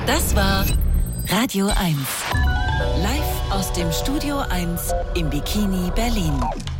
Das war Radio 1. Live aus dem Studio 1 im Bikini Berlin.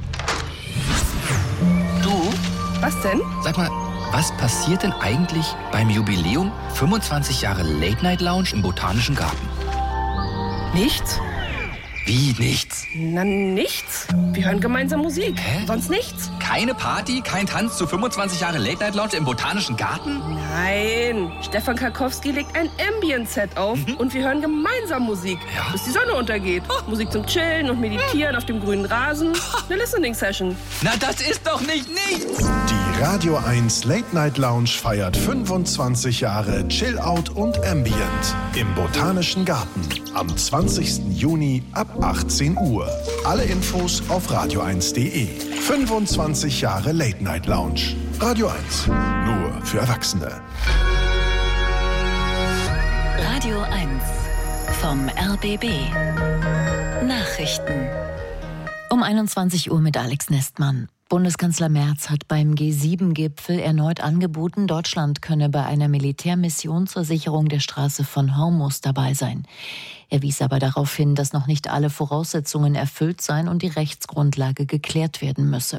Du? Was denn? Sag mal, was passiert denn eigentlich beim Jubiläum 25 Jahre Late Night Lounge im Botanischen Garten? Nichts. Wie nichts? Na, nichts. Wir hören gemeinsam Musik. Hä? Sonst nichts. Keine Party, kein Tanz zu 25 Jahre Late Night Lounge im Botanischen Garten? Nein. Stefan Karkowski legt ein Ambient-Set auf und wir hören gemeinsam Musik, Ja? bis die Sonne untergeht. Musik zum Chillen und Meditieren auf dem grünen Rasen. Eine Listening-Session. Na, das ist doch nicht nichts! Die Radio 1 Late Night Lounge feiert 25 Jahre Chill-Out und Ambient im Botanischen Garten am 20. Juni ab 18 Uhr. Alle Infos auf radio1.de. 25 Jahre Late Night Lounge. Radio 1. Nur für Erwachsene. Radio 1 vom RBB. Nachrichten. Um 21 Uhr mit Alex Nestmann. Bundeskanzler Merz hat beim G7-Gipfel erneut angeboten, Deutschland könne bei einer Militärmission zur Sicherung der Straße von Hormuz dabei sein. Er wies aber darauf hin, dass noch nicht alle Voraussetzungen erfüllt seien und die Rechtsgrundlage geklärt werden müsse.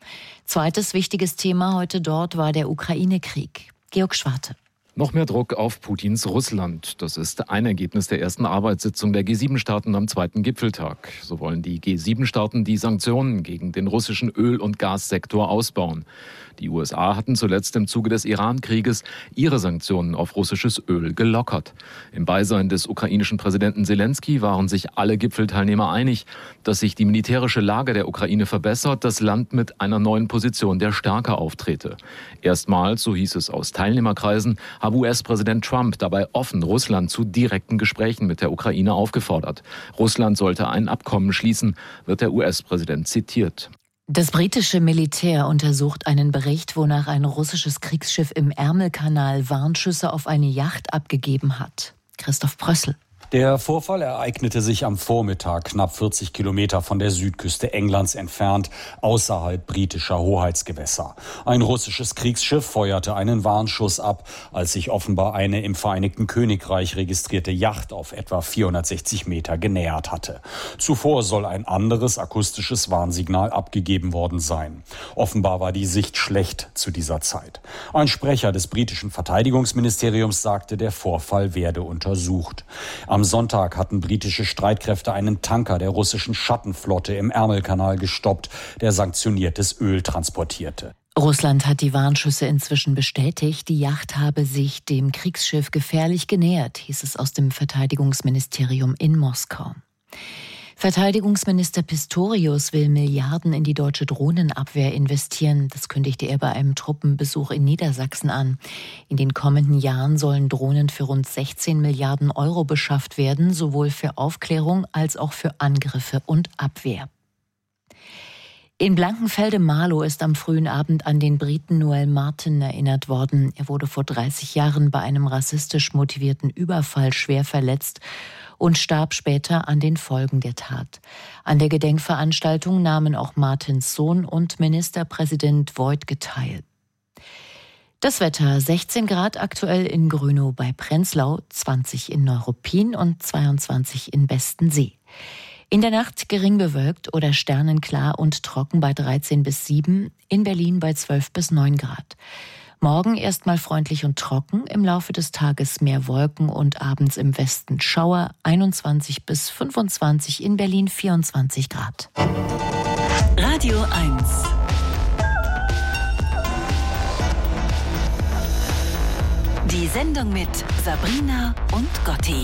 Zweites wichtiges Thema heute dort war der Ukraine-Krieg. Georg Schwarte. Noch mehr Druck auf Putins Russland. Das ist ein Ergebnis der ersten Arbeitssitzung der G7-Staaten am zweiten Gipfeltag. So wollen die G7-Staaten die Sanktionen gegen den russischen Öl- und Gassektor ausbauen. Die USA hatten zuletzt im Zuge des Iran-Krieges ihre Sanktionen auf russisches Öl gelockert. Im Beisein des ukrainischen Präsidenten Selenskyj waren sich alle Gipfelteilnehmer einig, dass sich die militärische Lage der Ukraine verbessert, das Land mit einer neuen Position der Stärke auftrete. Erstmals, so hieß es aus Teilnehmerkreisen, habe US-Präsident Trump dabei offen Russland zu direkten Gesprächen mit der Ukraine aufgefordert. Russland sollte ein Abkommen schließen, wird der US-Präsident zitiert. Das britische Militär untersucht einen Bericht, wonach ein russisches Kriegsschiff im Ärmelkanal Warnschüsse auf eine Yacht abgegeben hat. Christoph Prössl. Der Vorfall ereignete sich am Vormittag, knapp 40 Kilometer von der Südküste Englands entfernt, außerhalb britischer Hoheitsgewässer. Ein russisches Kriegsschiff feuerte einen Warnschuss ab, als sich offenbar eine im Vereinigten Königreich registrierte Yacht auf etwa 460 Meter genähert hatte. Zuvor soll ein anderes akustisches Warnsignal abgegeben worden sein. Offenbar war die Sicht schlecht zu dieser Zeit. Ein Sprecher des britischen Verteidigungsministeriums sagte, der Vorfall werde untersucht. Am Sonntag hatten britische Streitkräfte einen Tanker der russischen Schattenflotte im Ärmelkanal gestoppt, der sanktioniertes Öl transportierte. Russland hat die Warnschüsse inzwischen bestätigt. Die Yacht habe sich dem Kriegsschiff gefährlich genähert, hieß es aus dem Verteidigungsministerium in Moskau. Verteidigungsminister Pistorius will Milliarden in die deutsche Drohnenabwehr investieren. Das kündigte er bei einem Truppenbesuch in Niedersachsen an. In den kommenden Jahren sollen Drohnen für rund 16 Milliarden Euro beschafft werden, sowohl für Aufklärung als auch für Angriffe und Abwehr. In Blankenfelde-Marlow ist am frühen Abend an den Briten Noel Martin erinnert worden. Er wurde vor 30 Jahren bei einem rassistisch motivierten Überfall schwer verletzt und starb später an den Folgen der Tat. An der Gedenkveranstaltung nahmen auch Martins Sohn und Ministerpräsident Voigtke teil. Das Wetter: 16 Grad aktuell in Grünow bei Prenzlau, 20 in Neuruppin und 22 in Bestensee. In der Nacht gering bewölkt oder sternenklar und trocken bei 13 bis 7, in Berlin bei 12 bis 9 Grad. Morgen erstmal freundlich und trocken, im Laufe des Tages mehr Wolken und abends im Westen Schauer, 21 bis 25, in Berlin 24 Grad. Radio 1. Die Sendung mit Sabrina und Gotti.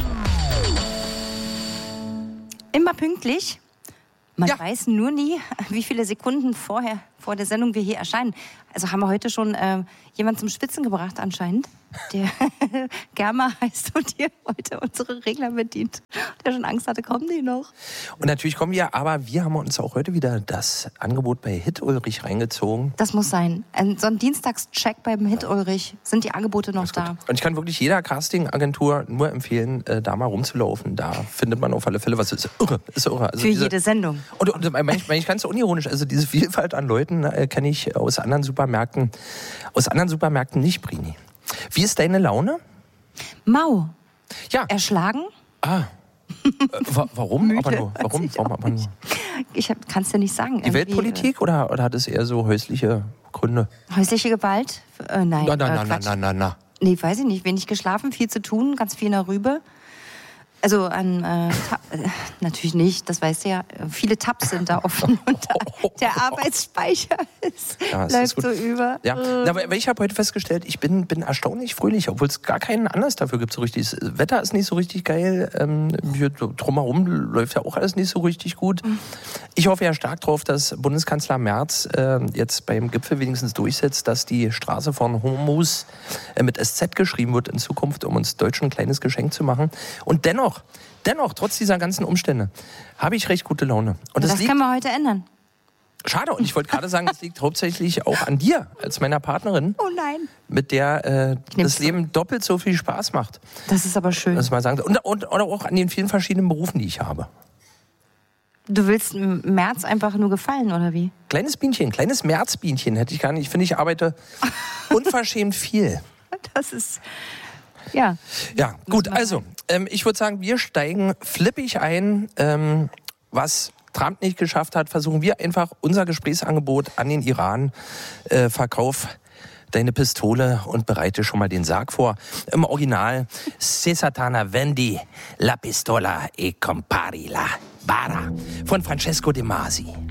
Immer pünktlich. Man weiß nur nie, wie viele Sekunden vor der Sendung wir hier erscheinen. Also haben wir heute schon jemanden zum Schwitzen gebracht anscheinend, der Germa heißt und hier heute unsere Regler bedient. Der schon Angst hatte, kommen die noch? Und natürlich kommen wir, aber wir haben uns auch heute wieder das Angebot bei Hit Ulrich reingezogen. Das muss sein. So ein Dienstagscheck beim Hit Ulrich. Sind die Angebote noch da? Und ich kann wirklich jeder Casting-Agentur nur empfehlen, da mal rumzulaufen. Da findet man auf alle Fälle was. Ist irre. Also für jede Sendung. Und ich ganz unironisch, also diese Vielfalt an Leuten kenne ich aus anderen Supermärkten nicht, Brini. Wie ist deine Laune? Mau. erschlagen. Warum? Aber nur. Warum aber nur? Kann es dir nicht sagen. Die Weltpolitik oder hat es eher so häusliche Gründe? Häusliche Gewalt? Nein. Na. Nee, weiß ich nicht. Wenig geschlafen, viel zu tun, ganz viel in der Rübe. Also natürlich nicht, das weißt du ja. Viele Tabs sind da offen und der Arbeitsspeicher läuft so über. Ja, aber ich habe heute festgestellt, ich bin erstaunlich fröhlich, obwohl es gar keinen Anlass dafür gibt so richtig. Das Wetter ist nicht so richtig geil, hier drumherum läuft ja auch alles nicht so richtig gut. Ich hoffe ja stark drauf, dass Bundeskanzler Merz jetzt beim Gipfel wenigstens durchsetzt, dass die Straße von Hormuz mit SZ geschrieben wird in Zukunft, um uns Deutschen ein kleines Geschenk zu machen. Und dennoch, trotz dieser ganzen Umstände, habe ich recht gute Laune. Und das können wir heute ändern. Schade, und ich wollte gerade sagen, es liegt hauptsächlich auch an dir, als meiner Partnerin. Oh nein. Mit der das Leben doppelt so viel Spaß macht. Das ist aber schön. Das mal sagen. Und auch an den vielen verschiedenen Berufen, die ich habe. Du willst März einfach nur gefallen, oder wie? Kleines Märzbienchen hätte ich gar nicht. Ich finde, ich arbeite unverschämt viel. Das ist... Ja. Ja, gut, also, ich würde sagen, wir steigen flippig ein. Was Trump nicht geschafft hat, versuchen wir einfach unser Gesprächsangebot an den Iran. Verkauf deine Pistole und bereite schon mal den Sarg vor. Im Original, Se Satana vendi la pistola e compari la bara von Francesco De Masi.